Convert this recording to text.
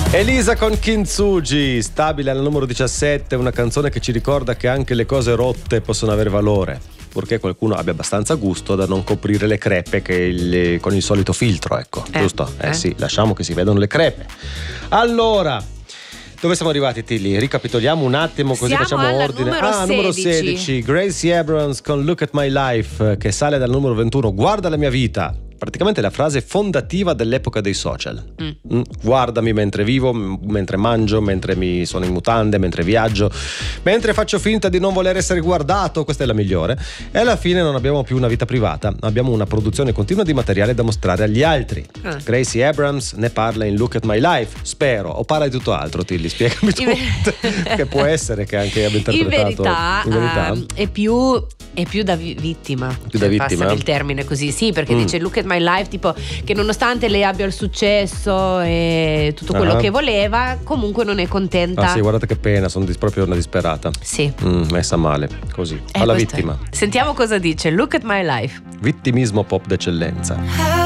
Elisa con Kintsugi, stabile al numero 17, una canzone che ci ricorda che anche le cose rotte possono avere valore, purché qualcuno abbia abbastanza gusto da non coprire le crepe con il solito filtro, ecco, giusto? Sì, lasciamo che si vedano le crepe. Allora, dove siamo arrivati, Tilly? Ricapitoliamo un attimo così facciamo ordine. Numero 16, Gracie Abrams con Look at My Life, che sale dal numero 21, Guarda la mia vita. Praticamente la frase fondativa dell'epoca dei social. Guardami mentre vivo, mentre mangio, mentre mi sono in mutande, mentre viaggio, mentre faccio finta di non voler essere guardato. Questa è la migliore. E alla fine non abbiamo più una vita privata, abbiamo una produzione continua di materiale da mostrare agli altri. Gracie Abrams ne parla in Look at My Life, spero, o parla di tutto altro, Tilly, spiegami tu. Che può essere che anche abbia interpretato in verità è più da vittima. Più da vittima? Passami il termine così, sì, perché dice Look at My Life, tipo che nonostante lei abbia il successo e tutto quello che voleva, comunque non è contenta. Sì, guardate che pena, sono proprio una disperata. Sì. Messa male, così. Alla vittima. Sentiamo cosa dice Look at My Life. Vittimismo pop d'eccellenza.